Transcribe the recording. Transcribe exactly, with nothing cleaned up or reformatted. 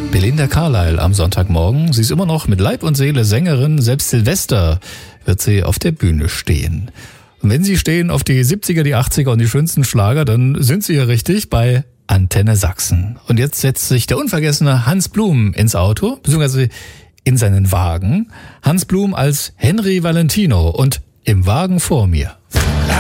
Belinda Carlisle am Sonntagmorgen. Sie ist immer noch mit Leib und Seele Sängerin. Selbst Silvester wird sie auf der Bühne stehen. Und wenn Sie stehen auf die siebziger, die achtziger und die schönsten Schlager, dann sind Sie hier richtig bei Antenne Sachsen. Und jetzt setzt sich der unvergessene Hans Blum ins Auto, beziehungsweise in seinen Wagen. Hans Blum als Henry Valentino und im Wagen vor mir.